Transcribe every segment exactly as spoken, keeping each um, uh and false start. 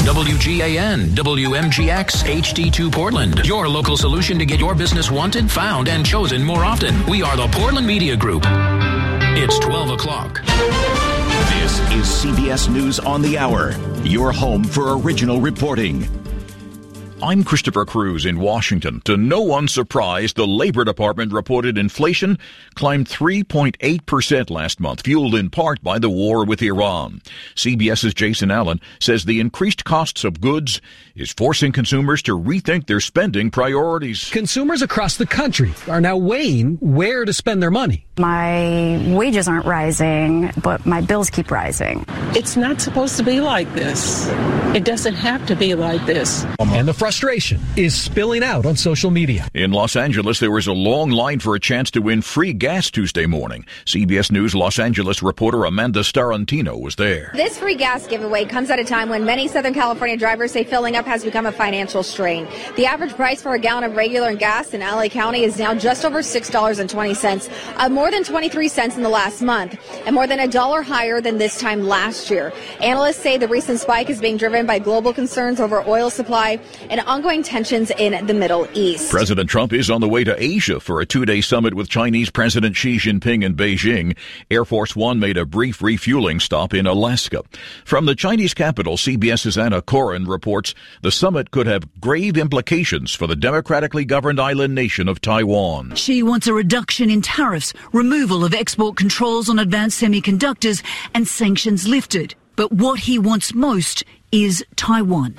W G A N, W M G X, H D two Portland. Your local solution to get your business wanted, found, and chosen more often. We are the Portland Media Group. It's twelve o'clock. This is C B S News on the Hour, your home for original reporting. I'm Christopher Cruz in Washington. To no one's surprise, the Labor Department reported inflation climbed three point eight percent last month, fueled in part by the war with Iran. CBS's Jason Allen says the increased costs of goods is forcing consumers to rethink their spending priorities. Consumers across the country are now weighing where to spend their money. My wages aren't rising, but my bills keep rising. It's not supposed to be like this. It doesn't have to be like this. And the frustration is spilling out on social media. In Los Angeles, there was a long line for a chance to win free gas Tuesday morning. C B S News Los Angeles reporter Amanda Starantino was there. This free gas giveaway comes at a time when many Southern California drivers say filling up has become a financial strain. The average price for a gallon of regular gas in L A County is now just over six dollars and twenty cents, up more than twenty-three cents in the last month, and more than a dollar higher than this time last year. Analysts say the recent spike is being driven by global concerns over oil supply and ongoing tensions in the Middle East. President Trump is on the way to Asia for a two-day summit with Chinese President Xi Jinping in Beijing. Air Force One made a brief refueling stop in Alaska. From the Chinese capital, CBS's Anna Corin reports the summit could have grave implications for the democratically governed island nation of Taiwan. Xi wants a reduction in tariffs, removal of export controls on advanced semiconductors, and sanctions lifted. But what he wants most is Taiwan.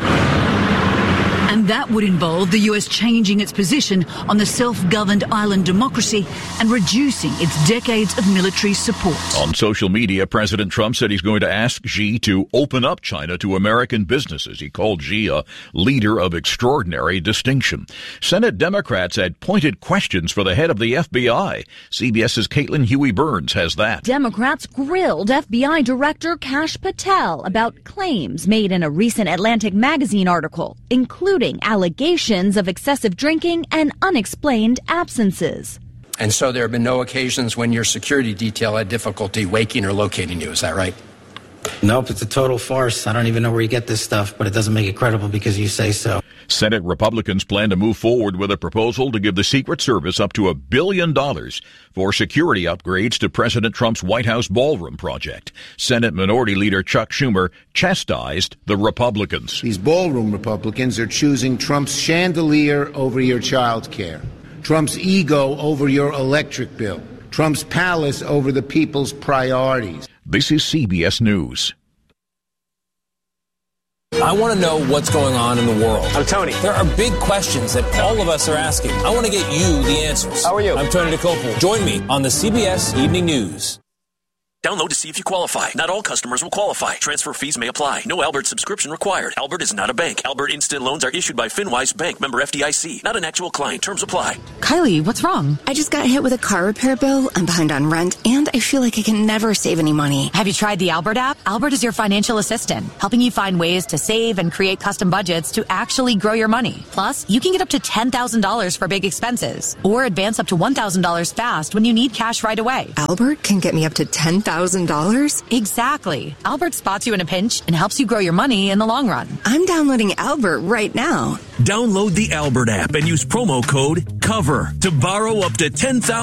And that would involve the U S changing its position on the self-governed island democracy and reducing its decades of military support. On social media, President Trump said he's going to ask Xi to open up China to American businesses. He called Xi a leader of extraordinary distinction. Senate Democrats had pointed questions for the head of the F B I. CBS's Caitlin Huey-Burns has that. Democrats grilled F B I Director Kash Patel about claims made in a recent Atlantic magazine article, including allegations of excessive drinking and unexplained absences. And so there have been no occasions when your security detail had difficulty waking or locating you. Is that right? Nope, it's a total farce. I don't even know where you get this stuff, but it doesn't make it credible because you say so. Senate Republicans plan to move forward with a proposal to give the Secret Service up to a billion dollars for security upgrades to President Trump's White House ballroom project. Senate Minority Leader Chuck Schumer chastised the Republicans. These ballroom Republicans are choosing Trump's chandelier over your child care, Trump's ego over your electric bill, Trump's palace over the people's priorities. This is C B S News. I want to know what's going on in the world. I'm Tony. There are big questions that all of us are asking. I want to get you the answers. How are you? I'm Tony DeCopel. Join me on the C B S Evening News. Download to see if you qualify. Not all customers will qualify. Transfer fees may apply. No Albert subscription required. Albert is not a bank. Albert Instant Loans are issued by FinWise Bank, member F D I C. Not an actual client. Terms apply. Kylie, what's wrong? I just got hit with a car repair bill. I'm behind on rent, and I feel like I can never save any money. Have you tried the Albert app? Albert is your financial assistant, helping you find ways to save and create custom budgets to actually grow your money. Plus, you can get up to ten thousand dollars for big expenses, or advance up to one thousand dollars fast when you need cash right away. Albert can get me up to ten thousand dollars? Exactly. Albert spots you in a pinch and helps you grow your money in the long run. I'm downloading Albert right now. Download the Albert app and use promo code COVER to borrow up to ten thousand dollars